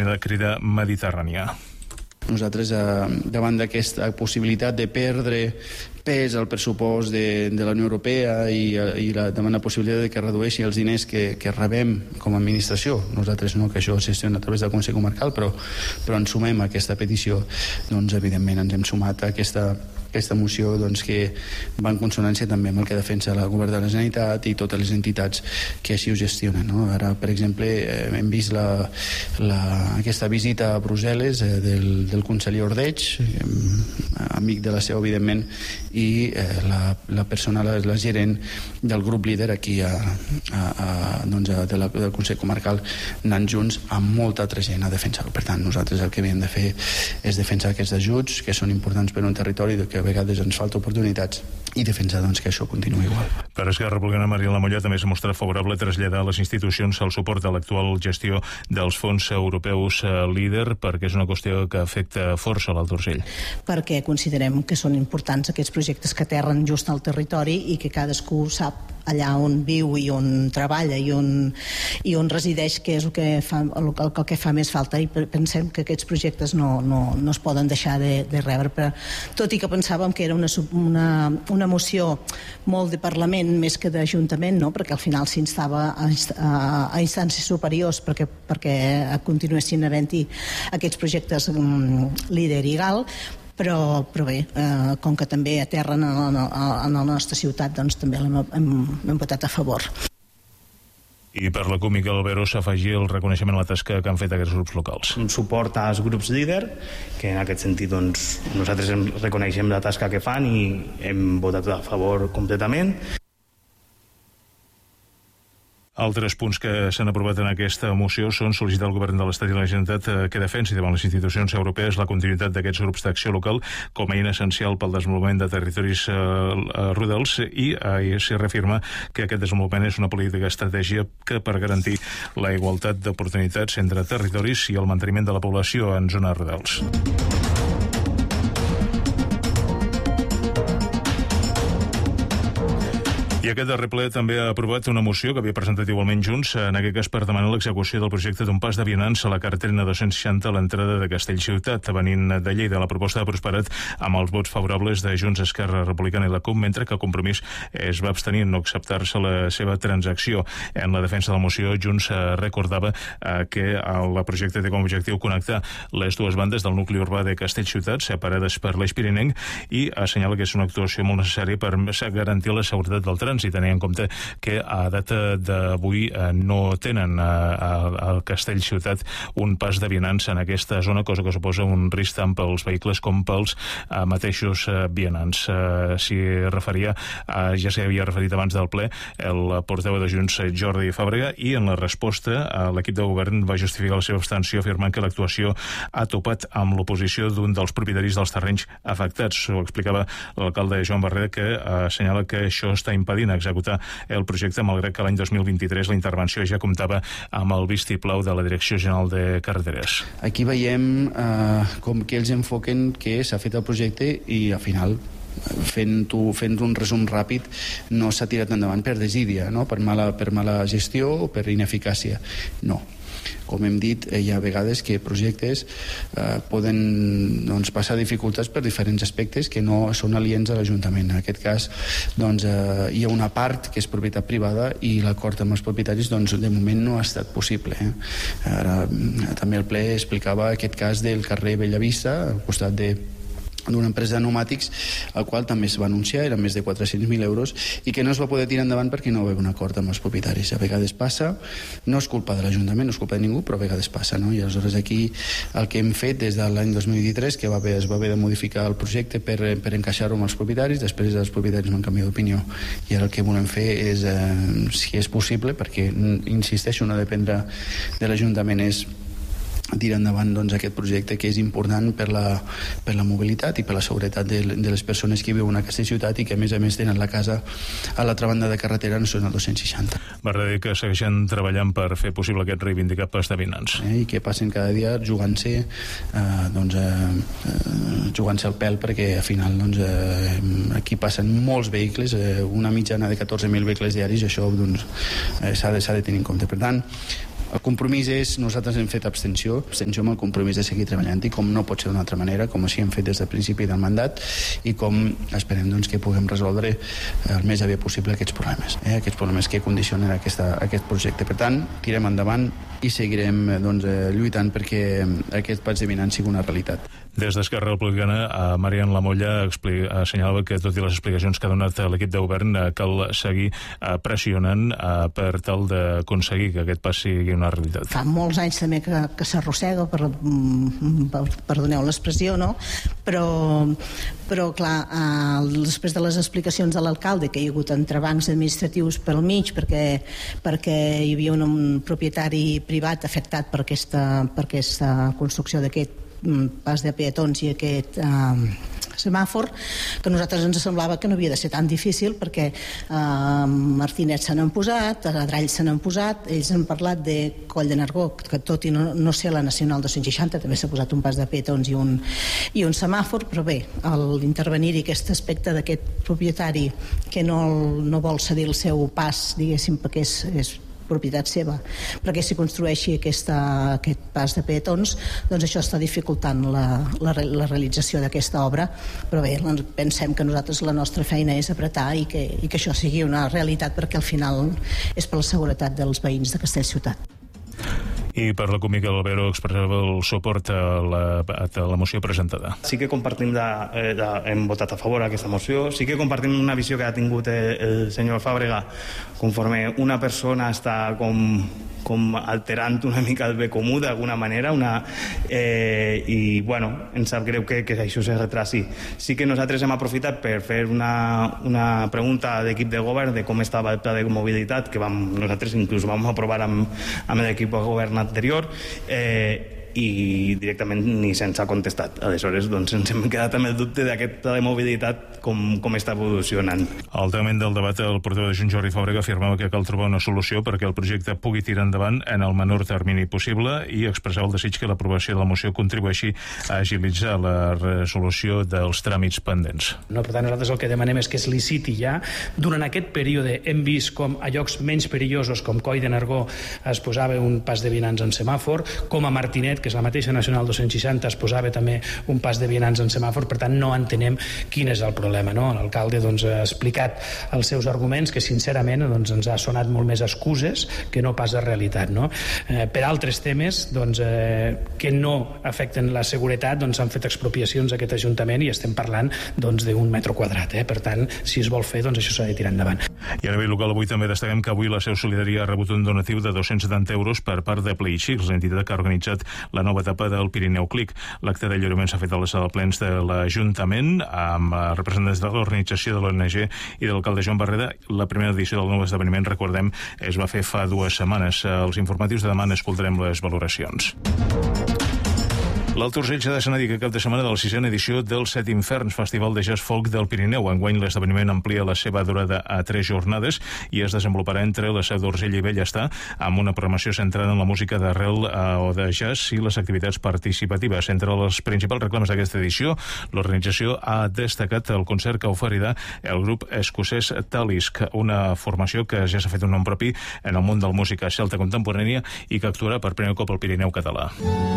denominada Crida Mediterrània. Nosaltres, davant d'aquesta possibilitat de perdre pes al pressupost de la Unió Europea i davant la possibilitat de que redueixi els diners que rebem com a administració, nosaltres no, que això es gestiona a través del Consell Comarcal, però ens sumem a aquesta petició, doncs evidentment ens hem sumat a aquesta moció que va en consonància també amb el que defensa el govern de la Generalitat i totes les entitats que així ho gestionen, no? Ara, per exemple, hem vist aquesta visita a Brussel·les del conseller Ordeig, amic de la seu, evidentment, i la persona, la gerent del grup líder aquí del Consell Comarcal, anant junts amb molta altra gent a defensar-ho. Per tant, nosaltres el que havíem de fer és defensar aquests ajuts que són importants per a un territori que a vegades ens falta oportunitats i defensar que això continuï igual. Per Esquerra Republicana, Mariela Mollà també s'ha mostrat favorable a traslladar a les institucions el suport a l'actual gestió dels fons europeus LEADER, perquè és una qüestió que afecta força l'Alt Urgell. Perquè considerem que són importants aquests projectes que aterren just al territori i que cadascú sap allà on viu i on treballa i on resideix, que és el que fa més falta, i pensem que aquests projectes no es poden deixar de rebre. Tot i que pensàvem que era una moció molt de Parlament més que d'Ajuntament, no? Perquè al final s'instava a instàncies superiors perquè continuessin havent-hi aquests projectes líder i GAL, però bé, com que també aterren a la nostra ciutat, doncs també l'hem votat a favor. I per la CUP, Miquel Albero s'afegia el reconeixement a la tasca que han fet aquests grups locals. Un suport als grups líder, que en aquest sentit nosaltres reconeixem la tasca que fan i hem votat a favor completament. Altres punts que s'han aprovat en aquesta moció són sol·licitar al govern de l'Estat i la Generalitat que defensi davant les institucions europees la continuïtat d'aquests grups d'acció local com a eina essencial pel desenvolupament de territoris rurals i s'hi reafirma que aquest desenvolupament és una política estratègica que per garantir la igualtat d'oportunitats entre territoris i el manteniment de la població en zones rurals. I aquest darrer ple també ha aprovat una moció que havia presentat igualment Junts, en aquest cas per demanar l'execució del projecte d'un pas de vianants a la carretera 260 a l'entrada de Castellciutat, venint de Lleida. La proposta ha prosperat amb els vots favorables de Junts, Esquerra Republicana i la CUP, mentre que Compromís es va abstenir en no acceptar-se la seva transacció. En la defensa de la moció, Junts recordava que el projecte té com a objectiu connectar les dues bandes del nucli urbà de Castellciutat, separades per l'Eix Pirinenc, i assenyala que és una actuació molt necessària per garantir la seguretat del trànsit, i tenir en compte que a data d'avui no tenen a Castellciutat un pas de vianants en aquesta zona, cosa que suposa un risc tant pels vehicles com pels mateixos vianants. S'hi referia, ja s'hi havia referit abans del ple, el portaveu de Junts, Jordi Fàbrega, i en la resposta l'equip de govern va justificar la seva abstenció afirmant que l'actuació ha topat amb l'oposició d'un dels propietaris dels terrenys afectats. Ho explicava l'alcalde Joan Barrera, que assenyala que això està impedint executar el projecte, malgrat que l'any 2023 la intervenció ja comptava amb el vistiplau de la Direcció General de Carreteres. Aquí veiem com que ells enfoquen que s'ha fet el projecte i al final fent un resum ràpid no s'ha tirat endavant per desídia, no? per mala gestió o per ineficàcia. No. Com hem dit, hi ha vegades que projectes poden passar dificultats per diferents aspectes que no són aliens a l'Ajuntament. En aquest cas hi ha una part que és propietat privada i l'acord amb els propietaris de moment no ha estat possible. Ara també el ple explicava aquest cas del carrer Bellavista, al costat d'una empresa de pneumàtics, al qual també es va anunciar, eren més de 400.000 euros, i que no es va poder tirar endavant perquè no va haver un acord amb els propietaris. A vegades passa, no és culpa de l'Ajuntament, no és culpa de ningú, però a vegades passa, no? I aleshores aquí el que hem fet des de l'any 2023, que es va haver de modificar el projecte per encaixar-ho amb els propietaris, després els propietaris van canviar d'opinió, i ara el que volem fer és, si és possible, perquè insisteixo, no dependrà de l'Ajuntament, és tirar endavant aquest projecte que és important per la mobilitat i per la seguretat de les persones que viuen a aquesta ciutat i que a més tenen la casa a l'altra banda de carretera, no són el 260. Va dir que segueixen treballant per fer possible aquest reivindicat pas de vianants. I que passen cada dia jugant-se el pèl, perquè al final aquí passen molts vehicles, una mitjana de 14.000 vehicles diaris, i això s'ha de tenir en compte. Per tant, El compromís és, nosaltres hem fet abstenció amb el compromís de seguir treballant i com no pot ser d'una altra manera, com així hem fet des del principi del mandat i com esperem doncs, que puguem resoldre el més aviat possible aquests problemes que condicionen aquest projecte. Per tant, tirem endavant i seguirem doncs, lluitant perquè aquest pas de Vianants sigui una realitat. Des d'Esquerra Republicana, Marian Lamolla assenyalava que, tot i les explicacions que ha donat l'equip de govern, cal seguir pressionant per tal d'aconseguir que aquest pas sigui una realitat. Fa molts anys també que s'arrossega, perdoneu l'expressió, no? Però clar, després de les explicacions de l'alcalde, que hi ha hagut entrebancs administratius pel mig perquè hi havia un propietari privat afectat per aquesta construcció d'aquest pas de peatons i aquest semàfor, que a nosaltres ens semblava que no havia de ser tan difícil perquè Martinet se n'han posat, Adrall se n'han posat, ells han parlat de Coll de Nargó, que tot i no ser la Nacional 260 també s'ha posat un pas de peatons i un semàfor, però bé, l'intervenir-hi aquest aspecte d'aquest propietari que no vol cedir el seu pas, diguéssim, perquè és propietat seva, perquè s'hi construeixi aquest pas de peatons, doncs això està dificultant la realització d'aquesta obra, però bé, pensem que nosaltres la nostra feina és apretar i que això sigui una realitat, perquè al final és per la seguretat dels veïns de Castellciutat. I per la Miquel Albero expressava el suport a la moció presentada. Sí que compartim, hem votat a favor d'aquesta moció, sí que compartim una visió que ha tingut el senyor Fàbrega, conforme una persona està com alterant una mica el bé comú d'alguna manera, i bueno, ens sap greu que això se retrasi. Sí que nosaltres hem aprofitat per fer una pregunta d'equip de govern de com estava el pla de mobilitat, que nosaltres inclús vam aprovar amb l'equip de govern anterior, i directament ni se'ns ha contestat. Aleshores, doncs, ens hem quedat amb el dubte d'aquest pla de mobilitat com està evolucionant. Al terme del debat, el portaveu de Junts, Jordi Fàbrega, afirmava que cal trobar una solució perquè el projecte pugui tirar endavant en el menor termini possible i expressar el desig que l'aprovació de la moció contribueixi a agilitzar la resolució dels tràmits pendents. No, per tant, nosaltres el que demanem és que es liciti ja. Durant aquest període hem vist com a llocs menys perillosos, com Coll de Nargó, es posava un pas de vianants en semàfor, com a Martinet, que és la mateixa Nacional 260, es posava també un pas de vianants en semàfor. Per tant, no entenem quin és el problema, no? L'alcalde ha explicat els seus arguments, que sincerament ens ha sonat molt més excuses que no pas de realitat, no? Per altres temes que no afecten la seguretat, s'han fet expropiacions a aquest Ajuntament i estem parlant d'un metre quadrat. Per tant, si es vol fer, això s'ha de tirar endavant. I a nivell local avui també destaquem que avui la Seu Solidària ha rebut un donatiu de 270 euros per part de Playchicks, l'entitat que ha organitzat la nova etapa del Pirineu Click. L'acte de lliurament s'ha fet a la sala de plens de l'Ajuntament amb representants de l'organització de l'ONG i de l'alcalde Joan Barreda. La primera edició del nou esdeveniment, recordem, es va fer fa 2 setmanes. Als informatius de demà n'escoltarem les valoracions. L'Alt Urgell s'ha d'escenar aquest cap de setmana de la 6a edició del Set Inferns, Festival de Jazz Folk del Pirineu. Enguany l'esdeveniment amplia la seva durada a 3 jornades i es desenvoluparà entre la Seu d'Urgell i Bellestar, amb una programació centrada en la música d'arrel o de jazz i les activitats participatives. Entre les principals reclames d'aquesta edició, l'organització ha destacat el concert que oferirà el grup escocès Talisk, una formació que ja s'ha fet un nom propi en el món de la música celta contemporània i que actuarà per primer cop al Pirineu català.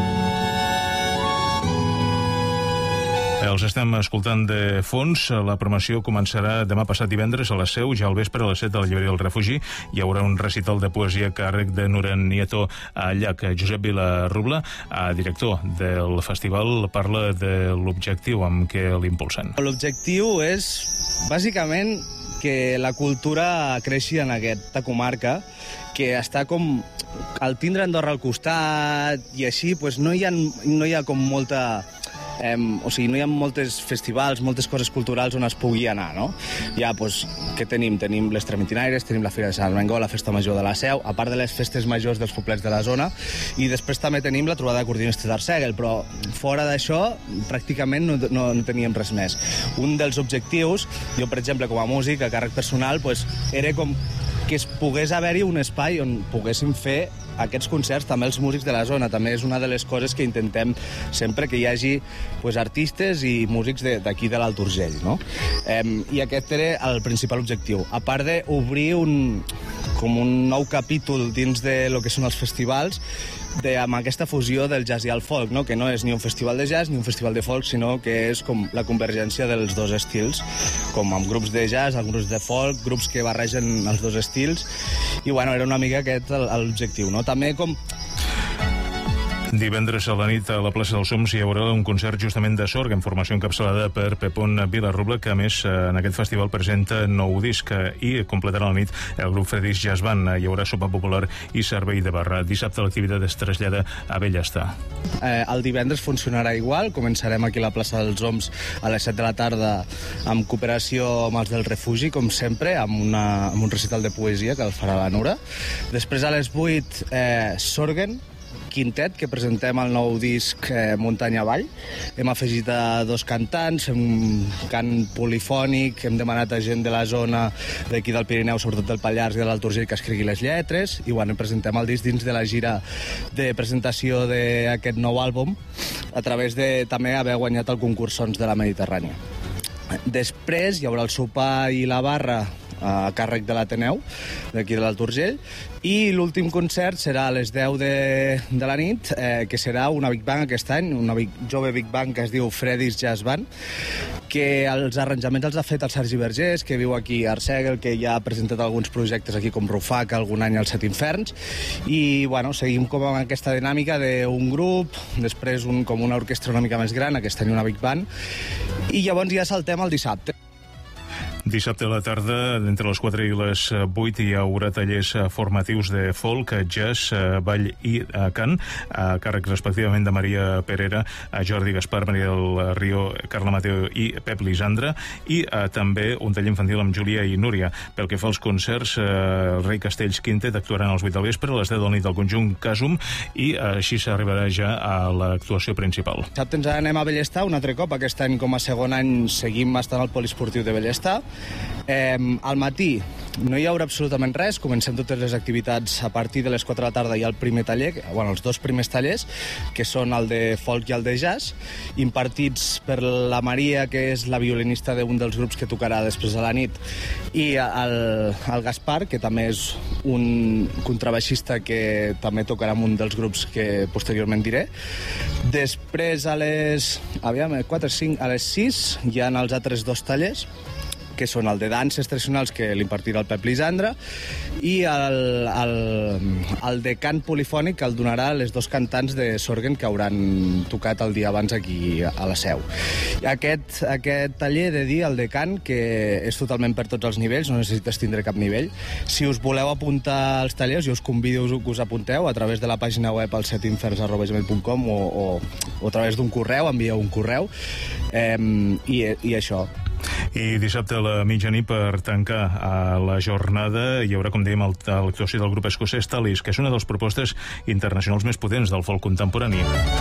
Els estem escoltant de fons. La programació començarà demà passat divendres a la Seu, ja al vespre a les 7 de la Llibreria del Refugi. Hi haurà un recital de poesia a càrrec de Nuren Nieto a Llac. Josep Vilarrubla, director del festival, parla de l'objectiu amb què l'impulsen. L'objectiu és, bàsicament, que la cultura creixi en aquesta comarca, que està com al tindre Andorra al costat i així, no hi ha com molta... no hi ha molts festivals, moltes coses culturals on es pugui anar, no? Ja, què tenim? Tenim les Tramentinaires, tenim la Fira de Sant Armengol, la Festa Major de la Seu, a part de les festes majors dels poblets de la zona, i després també tenim la trobada d'acordinistes d'Arsèguel, però fora d'això, pràcticament no teníem res més. Un dels objectius, jo, per exemple, com a músic, a càrrec personal, era com que es pogués haver-hi un espai on poguéssim fer aquests concerts, també els músics de la zona. També és una de les coses que intentem sempre, que hi hagi artistes i músics d'aquí de l'Alt Urgell, no? I aquest era el principal objectiu. A part d'obrir com un nou capítol dins de lo que són els festivals, amb aquesta fusió del jazz i el folk, no? Que no és ni un festival de jazz ni un festival de folk, sinó que és com la convergència dels dos estils, com amb grups de jazz, amb grups de folk, grups que barregen els dos estils, i bueno, era una mica aquest l'objectiu, no? També com... Divendres a la nit a la plaça dels Soms hi haurà un concert justament de Sorgen, formació encapçalada per Pepón Vilarrubla, que a més en aquest festival presenta nou disc i completarà la nit el grup Freddy's Jazz Band. Hi haurà sopar popular i servei de barra. Dissabte l'activitat es trasllada a Bellestar. El divendres funcionarà igual, començarem aquí a la plaça dels Soms a les 7 de la tarda amb cooperació amb els del refugi, com sempre, amb un recital de poesia que el farà la Nura. Després a les 8 Sorgen, quintet, que presentem el nou disc Muntanya Avall. Hem afegit a 2 cantants, un cant polifònic, hem demanat a gent de la zona d'aquí del Pirineu, sobretot del Pallars i de l'Alt Urgell, que escrigui les lletres, i bueno, presentem el disc dins de la gira de presentació d'aquest nou àlbum, a través de també haver guanyat el concurs Sons de la Mediterrània. Després hi haurà el sopar i la barra a càrrec de l'Ateneu, d'aquí de l'Alt Urgell, i l'últim concert serà a les 10 de la nit, que serà una Big Bang aquest any, una jove Big Bang que es diu Freddy's Jazz Band, que els arranjaments els ha fet el Sergi Vergés, que viu aquí a Arsèguel, que ja ha presentat alguns projectes aquí com Rufac, algun any als Set Inferns, i bueno, seguim com amb aquesta dinàmica d'un grup, després com una orquestra una mica més gran, aquest any una Big Band, i llavors ja saltem al dissabte. Dissabte a la tarda, entre les 4 i les 8, hi haurà tallers formatius de folk, jazz, ball i cant, a càrrec respectivament de Maria Perera, Jordi Gaspar, Maria del Rio, Carla Mateo i Pep Lisandra, i també un taller infantil amb Júlia i Núria. Pel que fa als concerts, el Rei Castells Quintet actuaran als 8 del vespre, a les 10 de la nit del conjunt Casum, i així s'arribarà ja a l'actuació principal. Dissabte ens anem a Bellestar un altre cop, aquest any com a segon any seguim estant al Poliesportiu de Bellestar. Al matí no hi haurà absolutament res, comencem totes les activitats a partir de les 4 de la tarda. Hi ha el primer taller, els 2 primers tallers, que són el de folk i el de jazz, impartits per la Maria, que és la violinista d'un dels grups que tocarà després de la nit, i el Gaspar, que també és un contrabaixista que també tocarà en un dels grups que posteriorment diré. Després a les 6 hi ha els altres 2 tallers, que són el de danses tradicionals, que l'impartirà el Pep Lisandra, i el de cant polifònic, que el donarà les 2 cantants de Sorgen que hauran tocat el dia abans aquí a la Seu. Aquest taller de dir, el de cant, que és totalment per tots els nivells, no necessites tindre cap nivell. Si us voleu apuntar als tallers, jo us convido que us apunteu a través de la pàgina web al setinferns@gmail.com o a través d'un correu, envieu un correu, i això. I dissabte a la mitjanit, per tancar la jornada, hi haurà, com dèiem, l'actuació del grup escocès Talis, que és una de les propostes internacionals més potents del folk contemporani.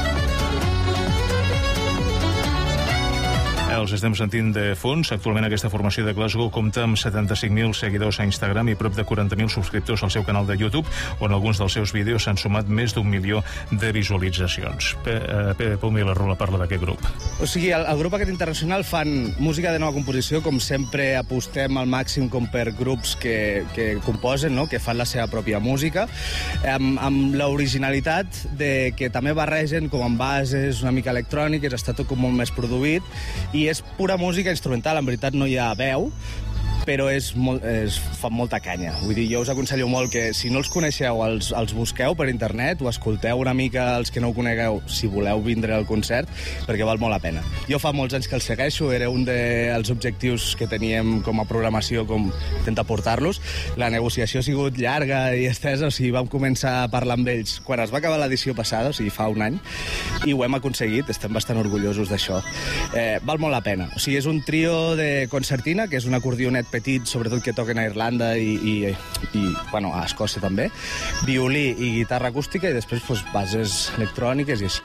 Els estem sentint de fons. Actualment aquesta formació de Glasgow compta amb 75.000 seguidors a Instagram i prop de 40.000 subscriptors al seu canal de YouTube, on alguns dels seus vídeos s'han sumat més d'1 milió de visualitzacions. Pau Vilarrubla parla d'aquest grup. O sigui, el grup aquest internacional fan música de nova composició, com sempre apostem al màxim com per grups que composen, no? Que fan la seva pròpia música, amb l'originalitat de que també barregen com amb bases una mica electròniques, està tot com molt més produït, i és pura música instrumental, en veritat no hi ha veu, però fa molta canya. Vull dir, jo us aconsello molt que si no els coneixeu, els busqueu per internet, o escolteu una mica els que no ho conegueu, si voleu vindre al concert, perquè val molt la pena. Jo fa molts anys que els segueixo, era un dels objectius que teníem com a programació, com intentar portar-los. La negociació ha sigut llarga i estesa, o sigui, vam començar a parlar amb ells quan es va acabar l'edició passada, o sigui, fa un any, i ho hem aconseguit, estem bastant orgullosos d'això. Val molt la pena. O sigui, és un trio de concertina, que és un acordionet petit, sobretot que toquen a Irlanda i bueno, a Escòcia també, violí i guitarra acústica, i després bases electròniques i així.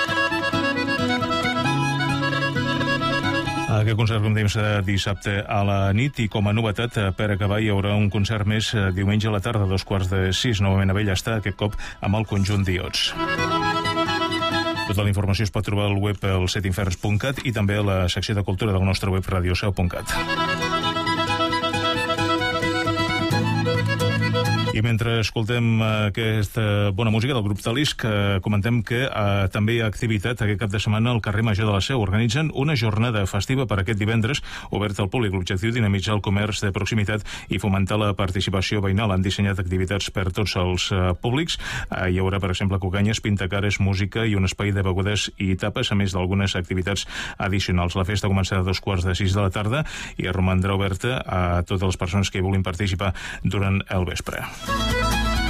Aquest concert, com dèiem, serà dissabte a la nit, i com a novetat, per acabar, hi haurà un concert més diumenge a la tarda, 5:45, novament a Bellestar, aquest cop amb el conjunt Diots. Tota la informació es pot trobar al web al setinferns.cat i també a la secció de cultura del nostre web radioseu.cat. I mentre escoltem aquesta bona música del grup Talisc, comentem que també hi ha activitat aquest cap de setmana al carrer Major de la Seu. Organitzen una jornada festiva per aquest divendres, oberta al públic. L'objectiu, dinamitzar el comerç de proximitat i fomentar la participació veïnal. Han dissenyat activitats per tots els públics. Hi haurà, per exemple, cuganyes, pintacares, música i un espai de begudes i tapes, a més d'algunes activitats addicionals. La festa començarà a 5:45 de la tarda i romandrà oberta a totes les persones que hi vulguin participar durant el vespre.